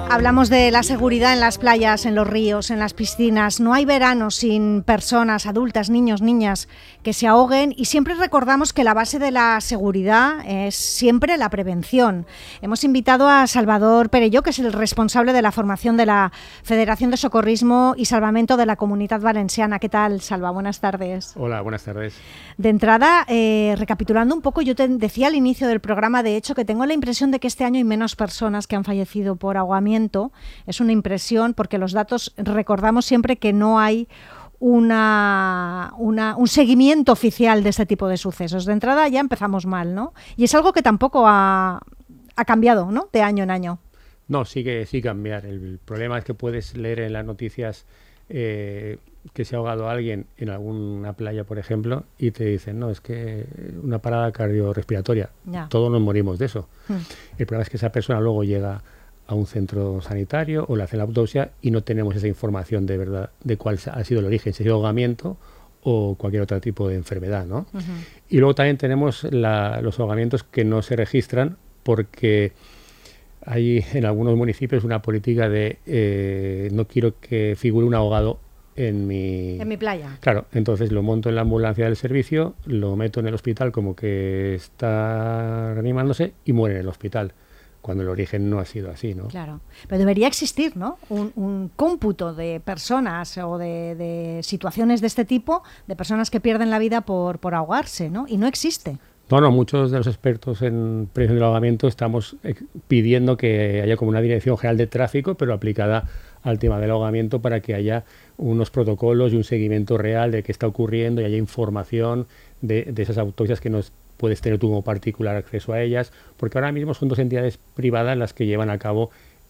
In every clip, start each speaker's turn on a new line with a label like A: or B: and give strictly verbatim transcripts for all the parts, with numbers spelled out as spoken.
A: Hablamos de la seguridad en las playas, en los ríos, en las piscinas. No hay verano sin personas, adultas, niños, niñas, que se ahoguen, y siempre recordamos que la base de la seguridad es siempre la prevención. Hemos invitado a Salvador Perelló, que es el responsable de la formación de la Federación de Socorrismo y Salvamento de la Comunitat Valenciana. ¿Qué tal, Salva? Buenas tardes.
B: Hola, buenas tardes.
A: De entrada, eh, recapitulando un poco, yo te decía al inicio del programa, de hecho, que tengo la impresión de que este año hay menos personas que han fallecido por ahogamiento. Es una impresión porque los datos, recordamos siempre que no hay una, una, un seguimiento oficial de este tipo de sucesos. De entrada ya empezamos mal, ¿no? Y es algo que tampoco ha, ha cambiado, ¿no?, de año en año.
B: No, sí que sí cambiar. El problema es que puedes leer en las noticias eh, que se ha ahogado alguien en alguna playa, por ejemplo, y te dicen, no, es que una parada cardiorrespiratoria. Ya. Todos nos morimos de eso. Hmm. El problema es que esa persona luego llega a un centro sanitario o le hacen la autopsia y no tenemos esa información de verdad de cuál ha sido el origen, si es ahogamiento o cualquier otro tipo de enfermedad, ¿no? Uh-huh. Y luego también tenemos la, los ahogamientos que no se registran porque hay en algunos municipios una política de eh, no quiero que figure un ahogado en mi...
A: En mi playa.
B: Claro, entonces lo monto en la ambulancia del servicio, lo meto en el hospital como que está reanimándose y muere en el hospital, cuando el origen no ha sido así, ¿no?
A: Claro, pero debería existir, ¿no?, un, un cómputo de personas o de, de situaciones de este tipo, de personas que pierden la vida por, por ahogarse, ¿no? Y no existe.
B: No, no, muchos de los expertos en prevención del ahogamiento estamos pidiendo que haya como una dirección general de tráfico, pero aplicada al tema del ahogamiento, para que haya unos protocolos y un seguimiento real de qué está ocurriendo y haya información de, de esas autopsias que nos puedes tener tú como particular acceso a ellas, porque ahora mismo son dos entidades privadas las que llevan a cabo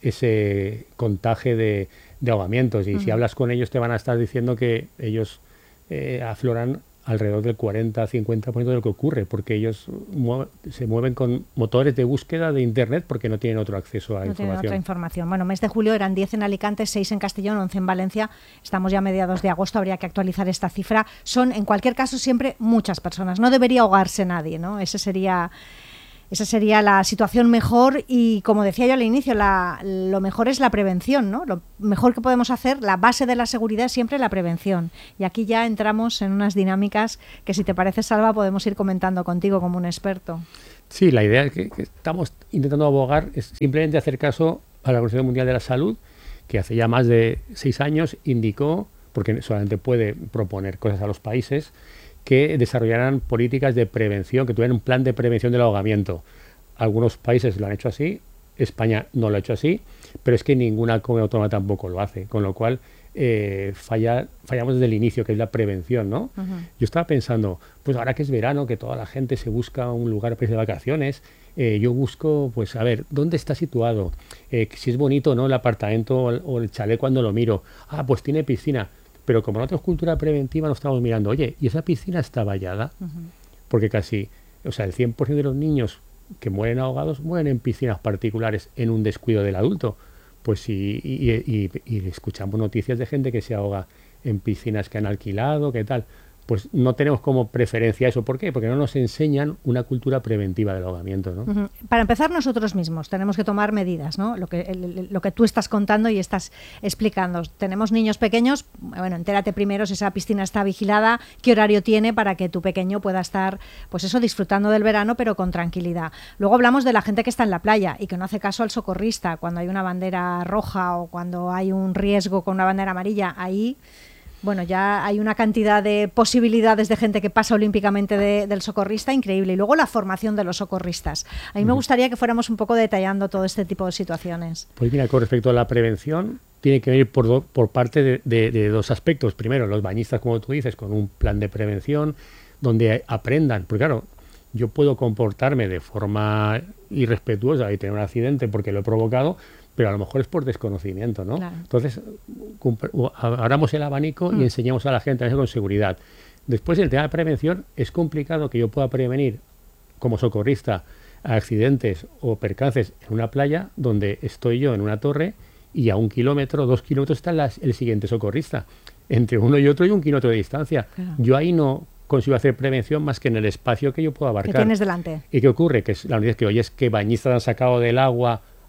B: ese contaje de, de ahogamientos, y uh-huh. si hablas con ellos te van a estar diciendo que ellos eh, afloran alrededor del cuarenta a cincuenta por ciento de lo que ocurre, porque ellos mueve, se mueven con motores de búsqueda de internet porque no tienen otro acceso a
A: no
B: información.
A: No tienen otra información. Bueno, mes de julio eran diez en Alicante, seis en Castellón, once en Valencia. Estamos ya a mediados de agosto, habría que actualizar esta cifra. Son, en cualquier caso, siempre muchas personas. No debería ahogarse nadie, ¿no? Ese sería... Esa sería la situación mejor, y como decía yo al inicio, la, lo mejor es la prevención, ¿no? Lo mejor que podemos hacer, la base de la seguridad es siempre la prevención. Y aquí ya entramos en unas dinámicas que, si te parece, Salva, podemos ir comentando contigo como un experto.
B: Sí, la idea que, que estamos intentando abogar es simplemente hacer caso a la Organización Mundial de la Salud, que hace ya más de seis años indicó, porque solamente puede proponer cosas a los países, que desarrollaran políticas de prevención, que tuvieran un plan de prevención del ahogamiento. Algunos países lo han hecho así, España no lo ha hecho así, pero es que ninguna comunidad autónoma tampoco lo hace, con lo cual eh, falla, fallamos desde el inicio, que es la prevención, ¿no? Uh-huh. Yo estaba pensando, pues ahora que es verano, que toda la gente se busca un lugar para irse de vacaciones, eh, yo busco, pues a ver, ¿dónde está situado? Eh, si es bonito, ¿no?, el apartamento o el, o el chalet cuando lo miro. Ah, pues tiene piscina. Pero como no tenemos cultura preventiva, nos estamos mirando, oye, ¿y esa piscina está vallada? Uh-huh. Porque casi, o sea, el cien por ciento de los niños que mueren ahogados mueren en piscinas particulares en un descuido del adulto. Pues sí, y, y, y, y escuchamos noticias de gente que se ahoga en piscinas que han alquilado, ¿qué tal? Pues no tenemos como preferencia eso. ¿Por qué? Porque no nos enseñan una cultura preventiva del ahogamiento, ¿no?
A: Uh-huh. Para empezar, nosotros mismos tenemos que tomar medidas, ¿no? Lo que, el, lo que tú estás contando y estás explicando. Tenemos niños pequeños, bueno, entérate primero si esa piscina está vigilada, qué horario tiene, para que tu pequeño pueda estar, pues eso, disfrutando del verano, pero con tranquilidad. Luego hablamos de la gente que está en la playa y que no hace caso al socorrista cuando hay una bandera roja o cuando hay un riesgo con una bandera amarilla. Ahí... Bueno, ya hay una cantidad de posibilidades de gente que pasa olímpicamente de, del socorrista increíble. Y luego la formación de los socorristas. A mí me gustaría que fuéramos un poco detallando todo este tipo de situaciones.
B: Pues mira, con respecto a la prevención, tiene que venir por, do, por parte de, de, de dos aspectos. Primero, los bañistas, como tú dices, con un plan de prevención donde aprendan. Porque claro, yo puedo comportarme de forma irrespetuosa y tener un accidente porque lo he provocado, pero a lo mejor es por desconocimiento, ¿no? Claro. Entonces, abramos el abanico mm. y enseñemos a la gente a eso con seguridad. Después, el tema de prevención, es complicado que yo pueda prevenir, como socorrista, accidentes o percances en una playa donde estoy yo en una torre y a un kilómetro, dos kilómetros está la, el siguiente socorrista. Entre uno y otro hay un kilómetro de distancia. Claro. Yo ahí no consigo hacer prevención más que en el espacio que yo puedo abarcar.
A: ¿Qué tienes delante?
B: ¿Y qué ocurre? Que la única vez que oyes que bañistas han sacado del agua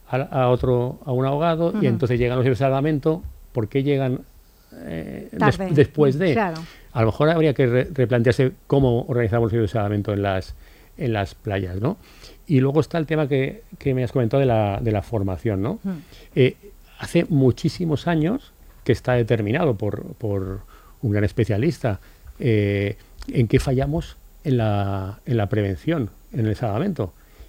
B: a, a otro, a un ahogado, uh-huh. y entonces llegan los servicios de salvamento. ¿Por qué llegan eh, des, después de?
A: Claro.
B: A lo mejor habría que re, replantearse cómo organizamos los servicios de salvamento en las, en las playas, ¿no? Y luego está el tema que, que me has comentado de la, de la formación, ¿no? Uh-huh. Eh, hace muchísimos años que está determinado por, por un gran especialista eh, en qué fallamos en la, en la prevención, en el salvamento.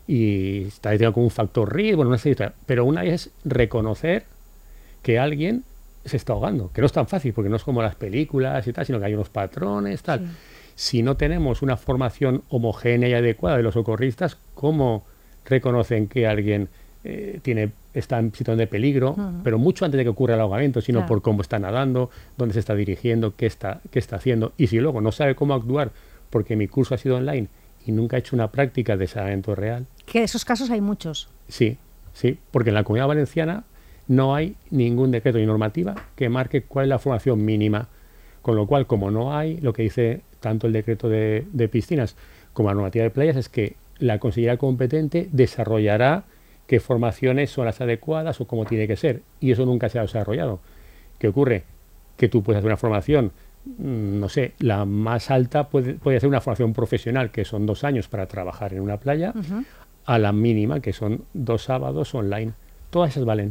B: Y está determinado como un factor riesgo, bueno, no sé, pero una es reconocer que alguien se está ahogando, que no es tan fácil, porque no es como las películas y tal, sino que hay unos patrones, tal. Sí. Si no tenemos una formación homogénea y adecuada de los socorristas, ¿cómo reconocen que alguien eh, tiene, está en situación de peligro? Uh-huh. Pero mucho antes de que ocurra el ahogamiento, sino claro. por cómo está nadando, dónde se está dirigiendo, qué está, qué está haciendo. Y si luego no sabe cómo actuar, porque mi curso ha sido online y nunca he hecho una práctica de salvamento real.
A: Que de esos casos hay muchos.
B: Sí, sí, porque en la Comunidad Valenciana no hay ningún decreto ni normativa que marque cuál es la formación mínima. Con lo cual, como no hay, lo que dice tanto el decreto de, de piscinas como la normativa de playas es que la consejería competente desarrollará qué formaciones son las adecuadas o cómo tiene que ser. Y eso nunca se ha desarrollado. ¿Qué ocurre? Que tú puedes hacer una formación, no sé, la más alta puede, puede ser una formación profesional, que son dos años para trabajar en una playa, uh-huh. a la mínima, que son dos sábados online. Todas esas valen.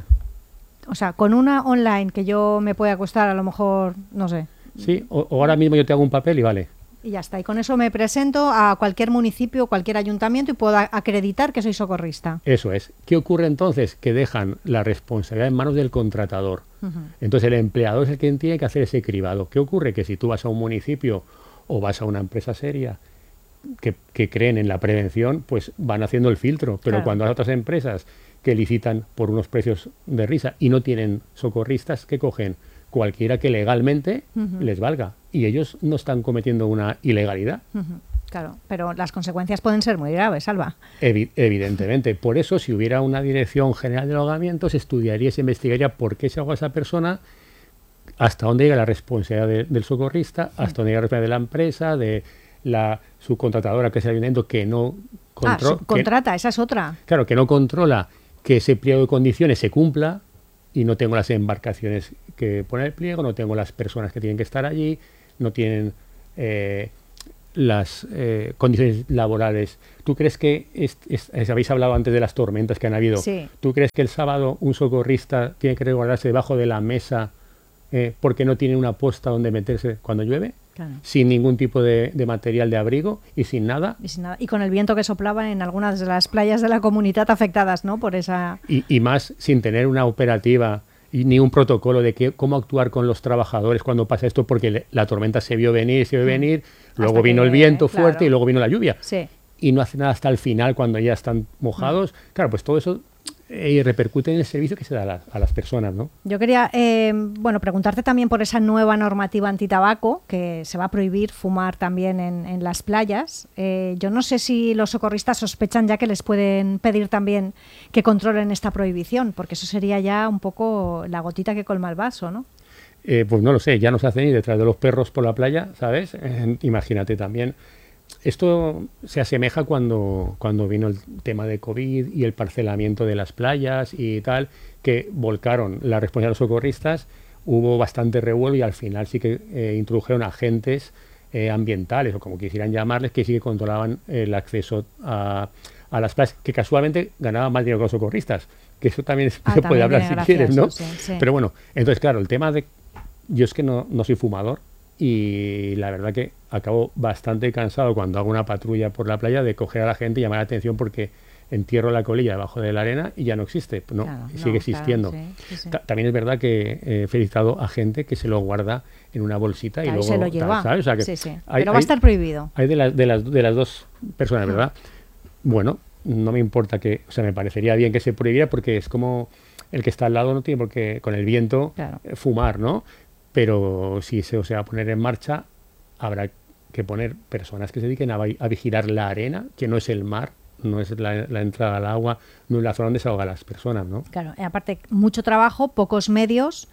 A: O sea, con una online que yo me pueda costar a lo mejor, no sé.
B: Sí, o, o ahora mismo yo te hago un papel y vale.
A: Y ya está. Y con eso me presento a cualquier municipio, cualquier ayuntamiento y puedo acreditar que soy socorrista.
B: Eso es. ¿Qué ocurre entonces? Que dejan la responsabilidad en manos del contratador. Uh-huh. Entonces el empleador es el que tiene que hacer ese cribado. ¿Qué ocurre? Que si tú vas a un municipio o vas a una empresa seria que, que creen en la prevención, pues van haciendo el filtro. Pero claro. cuando hay otras empresas que licitan por unos precios de risa y no tienen socorristas, ¿qué cogen? Cualquiera que legalmente uh-huh. les valga. Y ellos no están cometiendo una ilegalidad.
A: Uh-huh. Claro, pero las consecuencias pueden ser muy graves, Alba.
B: Evi- evidentemente. Por eso, si hubiera una dirección general de ahogamiento, se estudiaría, se investigaría por qué se ahoga esa persona, hasta dónde llega la responsabilidad de, del socorrista, uh-huh. hasta dónde llega la responsabilidad de la empresa, de la subcontratadora, que es el ayuntamiento, que no
A: controla. Ah, subcontrata, que, esa es otra.
B: Claro, que no controla que ese pliego de condiciones se cumpla. Y no tengo las embarcaciones que pone el pliego, no tengo las personas que tienen que estar allí, no tienen eh, las eh, condiciones laborales. ¿Tú crees que, es, es, es, habéis hablado antes de las tormentas que han habido,
A: sí.
B: ¿tú crees que el sábado un socorrista tiene que resguardarse debajo de la mesa eh, porque no tiene una posta donde meterse cuando llueve? Claro. Sin ningún tipo de, de material de abrigo y sin nada.
A: Y sin nada. Y con el viento que soplaba en algunas de las playas de la comunidad afectadas, ¿no? Por esa...
B: Y, y más sin tener una operativa y ni un protocolo de que, cómo actuar con los trabajadores cuando pasa esto, porque le, la tormenta se vio venir, se vio venir, mm. luego hasta vino que, el viento claro. fuerte y luego vino la lluvia.
A: Sí.
B: Y no hace nada hasta el final cuando ya están mojados. Mm. Claro, pues todo eso... y repercute en el servicio que se da a las, a las personas, ¿no?
A: Yo quería, eh, bueno, preguntarte también por esa nueva normativa antitabaco, que se va a prohibir fumar también en, en las playas. Eh, yo no sé si los socorristas sospechan ya que les pueden pedir también que controlen esta prohibición, porque eso sería ya un poco la gotita que colma el vaso, ¿no?
B: Eh, pues no lo sé, ya no se hace ni detrás de los perros por la playa, ¿sabes? Eh, imagínate también. Esto se asemeja cuando, cuando vino el tema de COVID y el parcelamiento de las playas y tal, que volcaron la responsabilidad de los socorristas, hubo bastante revuelo y al final sí que eh, introdujeron agentes eh, ambientales, o como quisieran llamarles, que sí que controlaban el acceso a, a las playas, que casualmente ganaban más dinero que los socorristas, que eso también es, ah, se puede hablar si quieres, ¿no?
A: Sí, sí.
B: Pero bueno, entonces claro, el tema de... Yo es que no, no soy fumador, y la verdad que acabo bastante cansado cuando hago una patrulla por la playa de coger a la gente y llamar la atención porque entierro la colilla debajo de la arena y ya no existe, no,
A: claro,
B: sigue
A: no,
B: existiendo.
A: Claro, sí, sí, sí.
B: También es verdad que he felicitado a gente que se lo guarda en una bolsita
A: claro,
B: y luego
A: se lo lleva.
B: ¿sabes? O sea que
A: sí, sí.
B: hay,
A: Pero va a estar prohibido.
B: Hay de las, de las, de las dos personas, ¿verdad? Mm. Bueno, no me importa que, o sea, me parecería bien que se prohibiera porque es como el que está al lado no tiene por qué con el viento
A: claro.
B: eh, fumar, ¿no? Pero si se, se va a poner en marcha, habrá que poner personas que se dediquen a, a vigilar la arena, que no es el mar, no es la, la entrada al agua, no es la zona donde se ahogan las personas, ¿no?
A: Claro, aparte, mucho trabajo, pocos medios,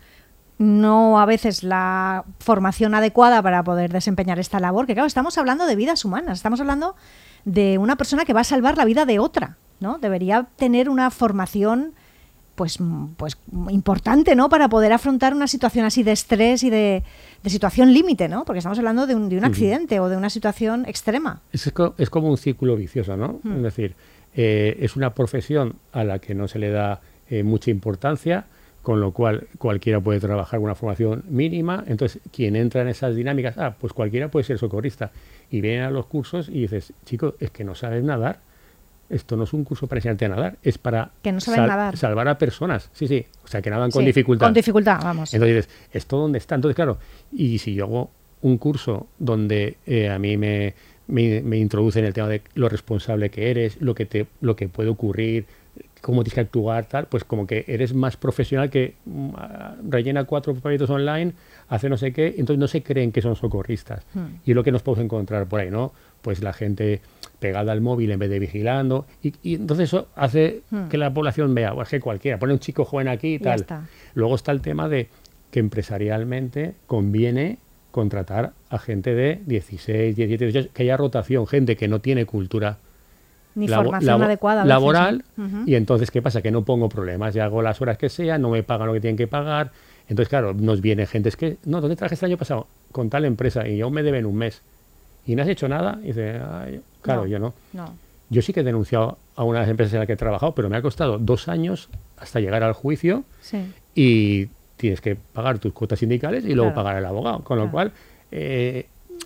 A: no a veces la formación adecuada para poder desempeñar esta labor, que claro, estamos hablando de vidas humanas, estamos hablando de una persona que va a salvar la vida de otra, ¿no? Debería tener una formación pues, pues importante, ¿no? Para poder afrontar una situación así de estrés y de, de situación límite, ¿no? Porque estamos hablando de un, de un accidente uh-huh. o de una situación extrema.
B: Es, es como un círculo vicioso, ¿no? Uh-huh. Es decir, eh, es una profesión a la que no se le da eh, mucha importancia, con lo cual cualquiera puede trabajar con una formación mínima. Entonces, quien entra en esas dinámicas, ah, pues cualquiera puede ser socorrista. Y vienen a los cursos y dices, chico, es que no sabes nadar. Esto no es un curso para enseñarte a nadar, es para
A: que no saben
B: sal-
A: nadar.
B: salvar a personas. Sí, sí, o sea, que nadan con
A: sí,
B: dificultad.
A: Con dificultad, vamos.
B: Entonces dices, ¿esto dónde está? Entonces, claro, y si yo hago un curso donde eh, a mí me, me, me introducen el tema de lo responsable que eres, lo que, te, lo que puede ocurrir, cómo tienes que actuar, tal, pues como que eres más profesional que uh, rellena cuatro papelitos online, hace no sé qué, entonces no se creen que son socorristas. Hmm. Y es lo que nos podemos encontrar por ahí, ¿no? Pues la gente pegada al móvil en vez de vigilando, y, y entonces eso hace hmm. que la población vea, pues que cualquiera, pone un chico joven aquí y tal.
A: Está.
B: Luego está el tema de que empresarialmente conviene contratar a gente de dieciséis, diecisiete, dieciocho, que haya rotación, gente que no tiene cultura
A: ni labo- formación labo- adecuada
B: laboral,
A: uh-huh.
B: y entonces ¿qué pasa? Que no pongo problemas, ya hago las horas que sea, no me pagan lo que tienen que pagar, entonces claro, nos viene gente, es que, no, ¿dónde trabajaste el año pasado? Con tal empresa, y aún me deben un mes, y no has hecho nada, y dice, ay, claro,
A: no,
B: yo no.
A: no.
B: Yo sí que he denunciado a una de las empresas en las que he trabajado, pero me ha costado dos años hasta llegar al juicio,
A: sí.
B: y tienes que pagar tus cuotas sindicales y luego
A: claro.
B: pagar al abogado, con
A: claro.
B: lo cual eh,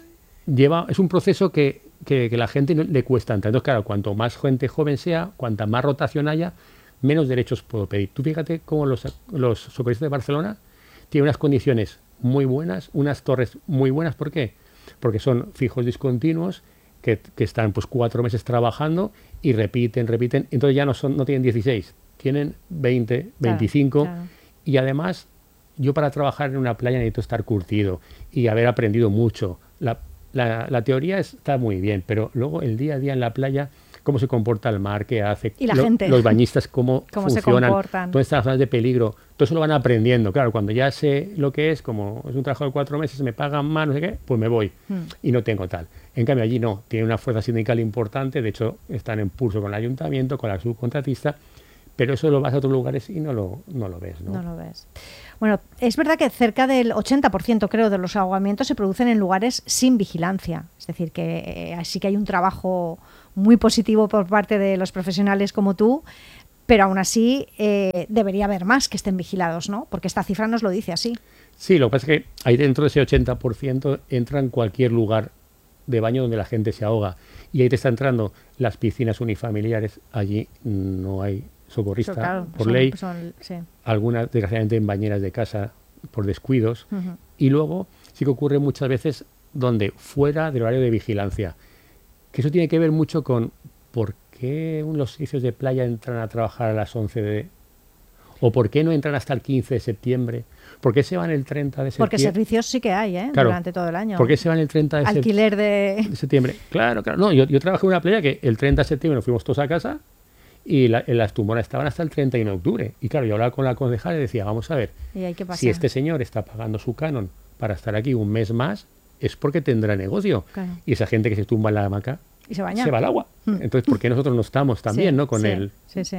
B: lleva, es un proceso que, que, que la gente no, le cuesta tanto. Entonces, claro, cuanto más gente joven sea, cuanta más rotación haya, menos derechos puedo pedir. Tú fíjate cómo los, los socorristas de Barcelona tienen unas condiciones muy buenas, unas torres muy buenas. ¿Por qué? Porque son fijos discontinuos que, que están pues cuatro meses trabajando y repiten, repiten. Entonces ya no son, no tienen dieciséis, tienen veinte, veinticinco.
A: Claro, claro.
B: Y además, yo para trabajar en una playa necesito estar curtido y haber aprendido mucho. La, la, la teoría está muy bien, pero luego el día a día en la playa, cómo se comporta el mar, qué hace,
A: y la
B: lo,
A: gente.
B: los bañistas, cómo,
A: cómo
B: funcionan,
A: se comportan.
B: todas estas zonas de peligro, todo eso lo van aprendiendo. Claro, cuando ya sé lo que es, como es un trabajo de cuatro meses, me pagan más, no sé qué, pues me voy hmm. y no tengo tal. En cambio allí no, tiene una fuerza sindical importante, de hecho están en pulso con el ayuntamiento, con la subcontratista, pero eso lo vas a otros lugares y no lo, no lo ves, ¿no?
A: No lo ves. Bueno, es verdad que cerca del ochenta por ciento, creo, de los ahogamientos se producen en lugares sin vigilancia. Es decir, que eh, sí que hay un trabajo muy positivo por parte de los profesionales como tú, pero aún así eh, debería haber más que estén vigilados, ¿no? Porque esta cifra nos lo dice así.
B: Sí, lo que pasa es que ahí dentro de ese ochenta por ciento entra en cualquier lugar de baño donde la gente se ahoga. Y ahí te está entrando las piscinas unifamiliares. Allí no hay socorrista, so, claro, por
A: son,
B: ley,
A: son, sí.
B: algunas desgraciadamente en bañeras de casa por descuidos,
A: uh-huh.
B: y luego sí que ocurre muchas veces donde fuera del horario de vigilancia, que eso tiene que ver mucho con por qué los servicios de playa entran a trabajar a las once de, o por qué no entran hasta el quince de septiembre, por qué se van el treinta de septiembre.
A: Porque servicios sí que hay, ¿eh?
B: Claro,
A: durante todo el año.
B: ¿por qué se van el treinta de,
A: Alquiler de...
B: de septiembre? Claro, claro, no, yo, yo trabajé en una playa que el treinta de septiembre nos fuimos todos a casa, y la, las tumoras estaban hasta el treinta y uno de octubre. Y claro, yo hablaba con la concejal y decía, vamos a ver,
A: ¿Y ahí qué pasa?
B: si este señor está pagando su canon para estar aquí un mes más, es porque tendrá negocio.
A: Claro.
B: Y esa gente que se tumba en la hamaca
A: y se baña,
B: se va al agua.
A: Mm.
B: Entonces, ¿por qué nosotros no estamos también,
A: sí,
B: no? Con
A: sí,
B: él.
A: Sí, sí.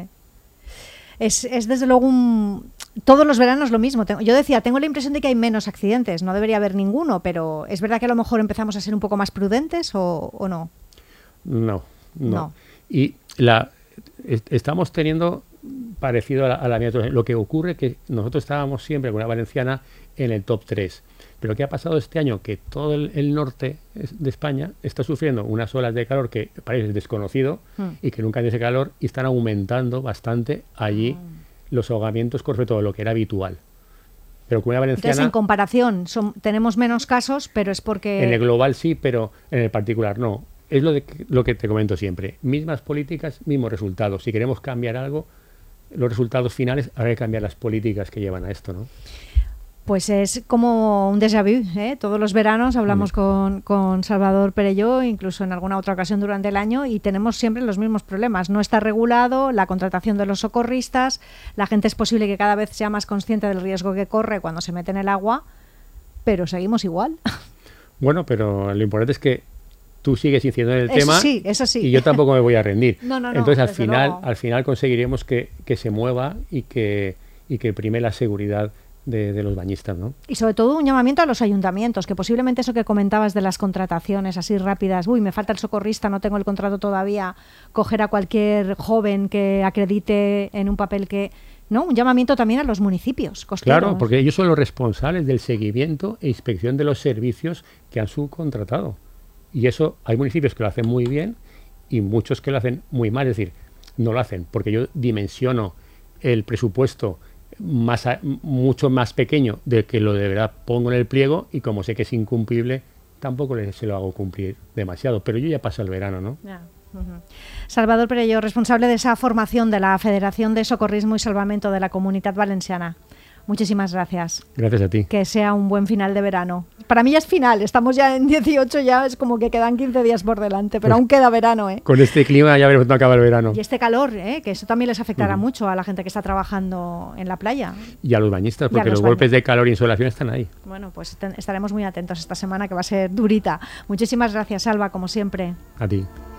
A: Es, es desde luego un... Todos los veranos lo mismo. Yo decía, tengo la impresión de que hay menos accidentes. No debería haber ninguno, pero ¿es verdad que a lo mejor empezamos a ser un poco más prudentes o, o no?
B: No, no,
A: no.
B: Y la... estamos teniendo parecido a la, a la mía. Lo que ocurre es que nosotros estábamos siempre con una valenciana en el top tres. Pero ¿qué ha pasado este año? Que todo el, el norte de España está sufriendo unas olas de calor que parece desconocido mm. y que nunca hay ese calor, y están aumentando bastante allí mm. los ahogamientos con respecto a lo que era habitual. Pero con una valenciana...
A: Entonces, en comparación, son, tenemos menos casos, pero es porque...
B: En el global sí, pero en el particular no. Es lo, de, lo que te comento siempre. Mismas políticas, mismos resultados. Si queremos cambiar algo, los resultados finales, habrá que cambiar las políticas que llevan a esto, ¿no?
A: Pues es como un déjà vu, ¿eh? Todos los veranos hablamos mm. con, con Salvador Perelló, incluso en alguna otra ocasión durante el año, y tenemos siempre los mismos problemas. No está regulado la contratación de los socorristas, la gente es posible que cada vez sea más consciente del riesgo que corre cuando se mete en el agua, pero seguimos igual.
B: Bueno, pero lo importante es que tú sigues incidiendo en el
A: eso
B: tema
A: sí, eso sí.
B: y yo tampoco me voy a rendir.
A: No, no, no,
B: Entonces al
A: desde
B: final,
A: luego.
B: al final conseguiremos que, que se mueva y que, y que prime la seguridad de, de los bañistas, ¿no?
A: Y sobre todo un llamamiento a los ayuntamientos, que posiblemente eso que comentabas de las contrataciones así rápidas, uy, me falta el socorrista, no tengo el contrato todavía, coger a cualquier joven que acredite en un papel que... ¿No? Un llamamiento también a los municipios costeros.
B: Claro, porque ellos son los responsables del seguimiento e inspección de los servicios que han subcontratado. Y eso hay municipios que lo hacen muy bien y muchos que lo hacen muy mal. Es decir, no lo hacen porque yo dimensiono el presupuesto más a, mucho más pequeño del que lo de verdad pongo en el pliego y como sé que es incumplible, tampoco le, se lo hago cumplir demasiado. Pero yo ya paso el verano, ¿no?
A: Yeah. Uh-huh. Salvador Perelló, responsable de esa formación de la Federación de Socorrismo y Salvamento de la Comunitat Valenciana. Muchísimas gracias.
B: Gracias a ti.
A: Que sea un buen final de verano. Para mí ya es final, estamos ya en dieciocho, ya es como que quedan quince días por delante, pero pues aún queda verano, ¿eh?
B: Con este clima ya veremos cuándo acaba el verano.
A: Y este calor, ¿eh? Que eso también les afectará
B: uh-huh.
A: mucho a la gente que está trabajando en la playa.
B: Y a los bañistas, porque los,
A: los
B: golpes de calor y insolación están ahí.
A: Bueno, pues estaremos muy atentos esta semana que va a ser durita. Muchísimas gracias, Alba, como siempre.
B: A ti.